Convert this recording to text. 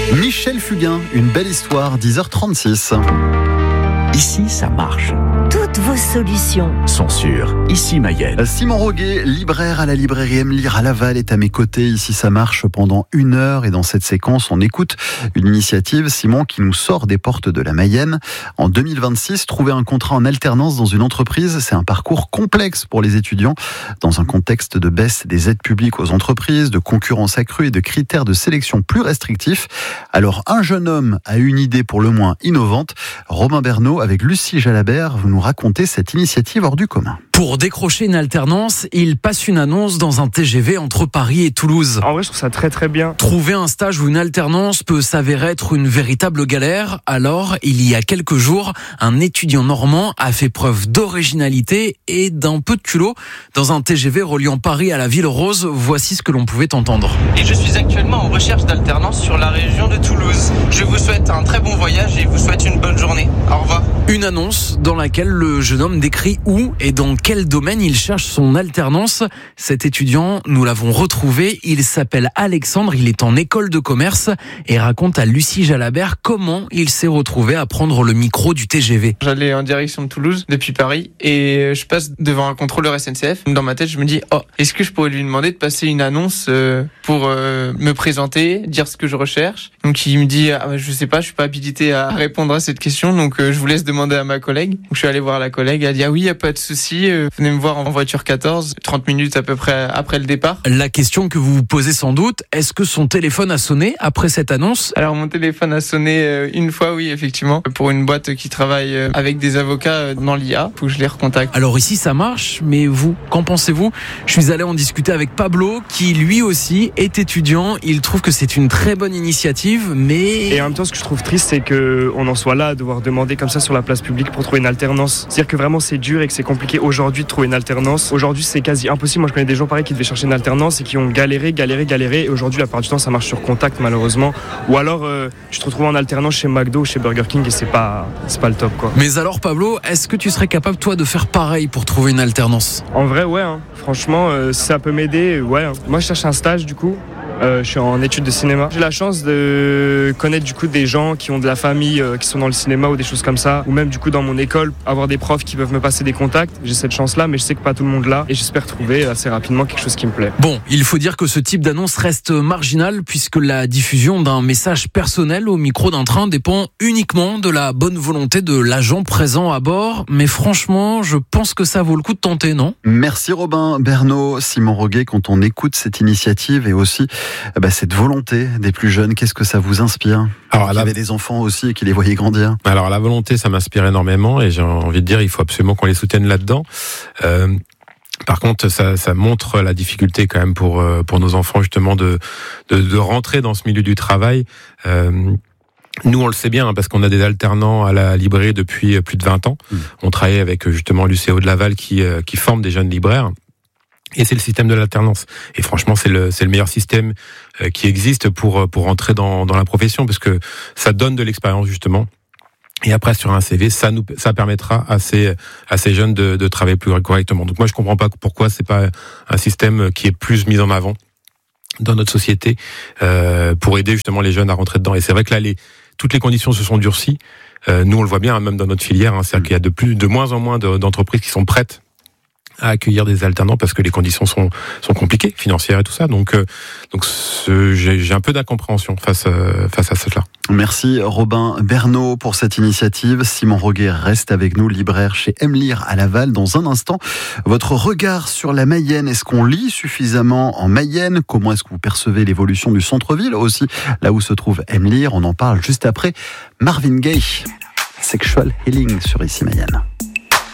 Michel Fugain, une belle histoire, 10h36. Ici, ça marche. Toutes vos solutions Sont sûres. Ici, Mayenne. Simon Roguet, libraire à la librairie Emlir à Laval, est à mes côtés. Ici, ça marche pendant 1 heure. Et dans cette séquence, on écoute une initiative, Simon, qui nous sort des portes de la Mayenne. En 2026, trouver un contrat en alternance dans une entreprise, c'est un parcours complexe pour les étudiants. Dans un contexte de baisse des aides publiques aux entreprises, de concurrence accrue et de critères de sélection plus restrictifs. Alors, un jeune homme a une idée pour le moins innovante. Robin Bernot, avec Lucie Jalabert, vous nous racontez cette initiative hors du commun. Pour décrocher une alternance, il passe une annonce dans un TGV entre Paris et Toulouse. En vrai, je trouve ça très très bien. Trouver un stage ou une alternance peut s'avérer être une véritable galère. Alors, il y a quelques jours, un étudiant normand a fait preuve d'originalité et d'un peu de culot. Dans un TGV reliant Paris à la Ville Rose, voici ce que l'on pouvait entendre. Et je suis actuellement en recherche d'alternance sur la région de Toulouse. Je vous souhaite un très bon voyage et vous souhaite une bonne journée. Au revoir. Une annonce dans laquelle le jeune homme décrit où et dans quel domaine il cherche son alternance. Cet étudiant, nous l'avons retrouvé. Il s'appelle Alexandre, il est en école de commerce et raconte à Lucie Jalabert comment il s'est retrouvé à prendre le micro du TGV. J'allais en direction de Toulouse depuis Paris et je passe devant un contrôleur SNCF. Dans ma tête, je me dis est-ce que je pourrais lui demander de passer une annonce pour me présenter, dire ce que je recherche. Donc il me dit je sais pas, je suis pas habilité à répondre à cette question, donc je vous laisse demander à ma collègue. Donc je suis allé voir la collègue, elle a dit oui, y a pas de souci, venez me voir en voiture 14, 30 minutes à peu près après le départ. La question que vous vous posez sans doute, est-ce que son téléphone a sonné après cette annonce ? Alors mon téléphone a sonné une fois, oui, effectivement, pour une boîte qui travaille avec des avocats dans l'IA. Faut que je les recontacte. Alors ici ça marche, mais vous, qu'en pensez-vous ? Je suis allé en discuter avec Pablo, qui lui aussi est étudiant. Il trouve que c'est une très bonne initiative, mais... Et en même temps, ce que je trouve triste, c'est qu'on en soit là à devoir demander comme ça sur la place publique pour trouver une alternance. C'est-à-dire que vraiment c'est dur et que c'est compliqué aujourd'hui de trouver une alternance. Aujourd'hui, c'est quasi impossible. Moi, je connais des gens pareils qui devaient chercher une alternance et qui ont galéré. Et aujourd'hui, la plupart du temps, ça marche sur contact, malheureusement. Ou alors, tu te retrouves en alternance chez McDo ou chez Burger King et c'est pas le top, quoi. Mais alors, Pablo, est-ce que tu serais capable, toi, de faire pareil pour trouver une alternance ? En vrai, ouais. Franchement, si ça peut m'aider, ouais. Moi, je cherche un stage, du coup. Je suis en études de cinéma. J'ai la chance de connaître du coup des gens qui ont de la famille, qui sont dans le cinéma ou des choses comme ça, ou même du coup dans mon école, avoir des profs qui peuvent me passer des contacts. J'ai cette chance-là, mais je sais que pas tout le monde l'a, et j'espère trouver assez rapidement quelque chose qui me plaît. Bon, il faut dire que ce type d'annonce reste marginal puisque la diffusion d'un message personnel au micro d'un train dépend uniquement de la bonne volonté de l'agent présent à bord. Mais franchement, je pense que ça vaut le coup de tenter, non ? Merci Robin Bernot, Simon Roguet. Quand on écoute cette initiative et aussi cette volonté des plus jeunes, qu'est-ce que ça vous inspire ? Alors, il y avait des enfants aussi et qui les voyaient grandir. Alors la volonté, ça m'inspire énormément et j'ai envie de dire, il faut absolument qu'on les soutienne là-dedans. Par contre, ça montre la difficulté quand même pour nos enfants justement de rentrer dans ce milieu du travail. Nous, on le sait bien, parce qu'on a des alternants à la librairie depuis plus de 20 ans. On travaille avec justement l'UCO de Laval qui forme des jeunes libraires. Et c'est le système de l'alternance. Et franchement, c'est le meilleur système qui existe pour rentrer dans la profession, parce que ça donne de l'expérience justement. Et après, sur un CV, ça permettra à ces jeunes de travailler plus correctement. Donc moi, je comprends pas pourquoi c'est pas un système qui est plus mis en avant dans notre société pour aider justement les jeunes à rentrer dedans. Et c'est vrai que là, toutes les conditions se sont durcies. Nous, on le voit bien, même dans notre filière. C'est-à-dire qu'il y a de moins en moins d'entreprises qui sont prêtes à accueillir des alternants parce que les conditions sont compliquées, financières et tout ça. Donc j'ai un peu d'incompréhension face à cela. Merci Robin Bernot pour cette initiative. Simon Roguet reste avec nous, libraire chez Emlir à Laval. Dans un instant, votre regard sur la Mayenne. Est-ce qu'on lit suffisamment en Mayenne ? Comment est-ce que vous percevez l'évolution du centre-ville aussi, là où se trouve Emlir ? On en parle juste après Marvin Gaye. Sexual Healing sur Ici Mayenne.